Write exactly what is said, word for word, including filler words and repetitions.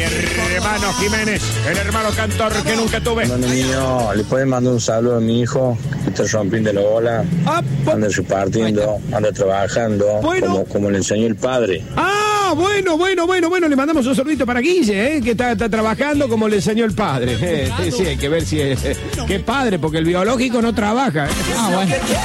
hermano Jiménez, el hermano cantor que nunca tuve. Hermano mío, le pueden mandar un saludo a mi hijo que está rompiendo la bola, Ah, po- anda repartiendo, anda trabajando, Bueno. como, como le enseñó el padre. Ah, bueno, bueno, bueno, bueno, le mandamos un saludito para Guille, ¿eh? Que está, está trabajando como le enseñó el padre. Eh, sí, sí, hay que ver si es... Qué padre, porque el biológico no trabaja. ¿eh? Ah, bueno.